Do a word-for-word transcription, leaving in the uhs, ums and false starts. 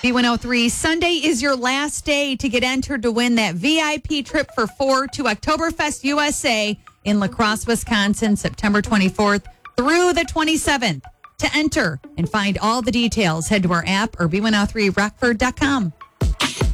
B one oh three, Sunday is your last day to get entered to win that V I P trip for four to Oktoberfest U S A in La Crosse, Wisconsin, September twenty-fourth through the twenty-seventh. To enter and find all the details, head to our app or B one oh three rockford dot com.